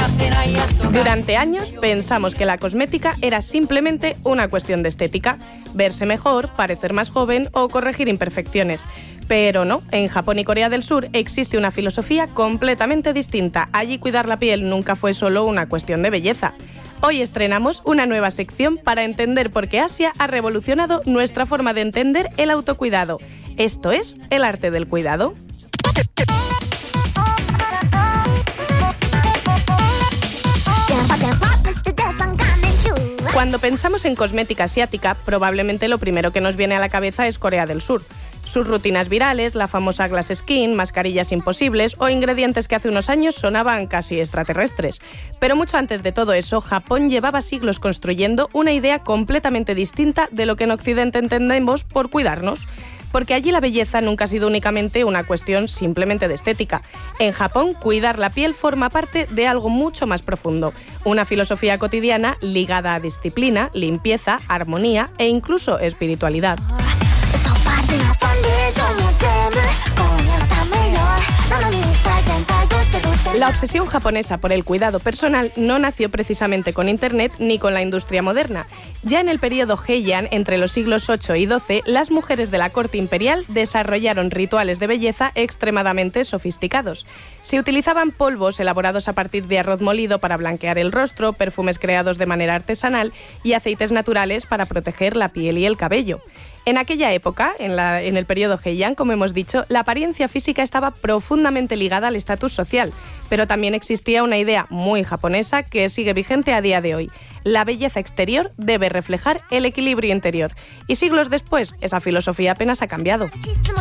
Durante años pensamos que la cosmética era simplemente una cuestión de estética, verse mejor, parecer más joven o corregir imperfecciones. Pero no, en Japón y Corea del Sur existe una filosofía completamente distinta. Allí cuidar la piel nunca fue solo una cuestión de belleza. Hoy estrenamos una nueva sección para entender por qué Asia ha revolucionado nuestra forma de entender el autocuidado. Esto es el arte del cuidado. Cuando pensamos en cosmética asiática, probablemente lo primero que nos viene a la cabeza es Corea del Sur. Sus rutinas virales, la famosa glass skin, mascarillas imposibles o ingredientes que hace unos años sonaban casi extraterrestres. Pero mucho antes de todo eso, Japón llevaba siglos construyendo una idea completamente distinta de lo que en Occidente entendemos por cuidarnos. Porque allí la belleza nunca ha sido únicamente una cuestión simplemente de estética. En Japón, cuidar la piel forma parte de algo mucho más profundo. Una filosofía cotidiana ligada a disciplina, limpieza, armonía e incluso espiritualidad. La obsesión japonesa por el cuidado personal no nació precisamente con Internet ni con la industria moderna. Ya en el periodo Heian, entre los siglos VIII y XII, las mujeres de la corte imperial desarrollaron rituales de belleza extremadamente sofisticados. Se utilizaban polvos elaborados a partir de arroz molido para blanquear el rostro, perfumes creados de manera artesanal y aceites naturales para proteger la piel y el cabello. En aquella época, en el periodo Heian, como hemos dicho, la apariencia física estaba profundamente ligada al estatus social, pero también existía una idea muy japonesa que sigue vigente a día de hoy. La belleza exterior debe reflejar el equilibrio interior. Y siglos después, esa filosofía apenas ha cambiado.